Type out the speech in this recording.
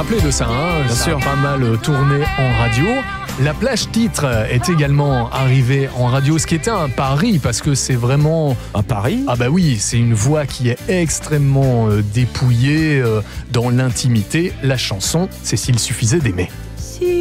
rappelez de ça, hein, Bien ça sûr. a pas mal tourné en radio. La plage titre est également arrivée en radio, ce qui était un pari parce que c'est vraiment... Un pari? Ah bah oui, c'est une voix qui est extrêmement dépouillée dans l'intimité. La chanson, c'est S'il suffisait d'aimer.